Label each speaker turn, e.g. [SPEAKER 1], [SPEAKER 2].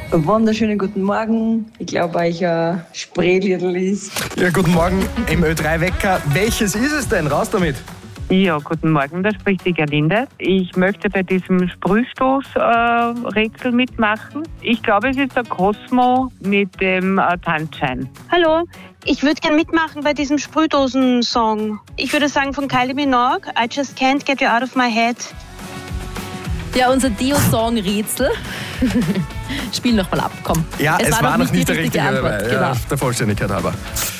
[SPEAKER 1] Wunderschönen guten Morgen. Ich glaube, euch ein Spreeliedl ist.
[SPEAKER 2] Ja, guten Morgen im Ö3-Wecker. Welches ist es denn? Raus damit!
[SPEAKER 3] Ja, guten Morgen, da spricht die Gerlinde. Ich möchte bei diesem Sprühstoß-Rätsel mitmachen. Ich glaube, es ist der Cosmo mit dem Tanzschein.
[SPEAKER 4] Hallo, ich würde gern mitmachen bei diesem Sprühdosen-Song. Ich würde sagen von Kylie Minogue, I Just Can't Get You Out of My Head.
[SPEAKER 5] Ja, unser Dio-Song-Rätsel. Spiel nochmal ab, komm.
[SPEAKER 2] Ja, es war noch nicht der richtige
[SPEAKER 5] Antwort.
[SPEAKER 2] dabei,
[SPEAKER 5] Genau.
[SPEAKER 2] der Vollständigkeit halber.